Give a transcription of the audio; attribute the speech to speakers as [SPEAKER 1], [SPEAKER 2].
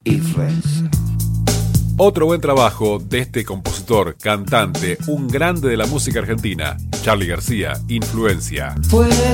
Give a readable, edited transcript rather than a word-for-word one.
[SPEAKER 1] y Friends.
[SPEAKER 2] Otro buen trabajo de este compositor, cantante, un grande de la música argentina, Charly García, Influencia.
[SPEAKER 1] Fue